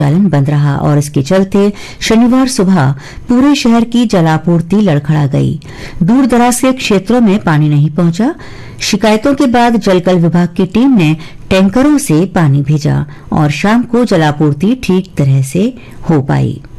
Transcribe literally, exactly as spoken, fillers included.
चालन बंद रहा और इसके चलते शनिवार सुबह पूरे शहर की जलापूर्ति लड़खड़ा गई। दूर दराज के क्षेत्रों में पानी नहीं पहुंचा। शिकायतों के बाद जलकल विभाग की टीम ने टैंकरों से पानी भेजा और शाम को जलापूर्ति ठीक तरह से हो पाई।